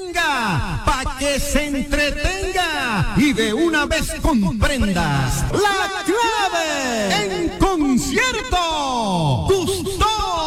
venga, pa' que se entretenga y de una vez comprendas la clave.